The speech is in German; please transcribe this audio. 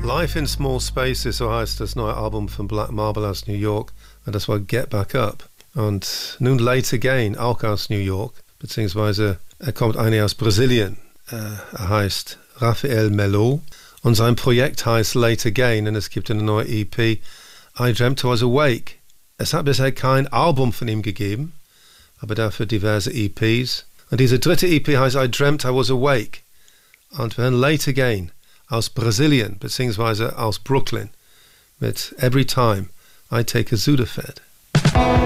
Life in Small Spaces, so heißt das neue Album von Black Marble aus New York. Und das war Get Back Up. Und nun Late Again, auch aus New York, beziehungsweise er kommt eigentlich aus Brasilien. Er heißt Rafael Melo und sein Projekt heißt Late Again und es gibt eine neue EP, I Dreamt I Was Awake. Es hat bisher kein Album von ihm gegeben, aber dafür diverse EPs. Und diese dritte EP heißt I Dreamt I Was Awake. Und wir hören Late Again aus Brasilien, beziehungsweise aus Brooklyn, mit Every Time I Take a Sudafed.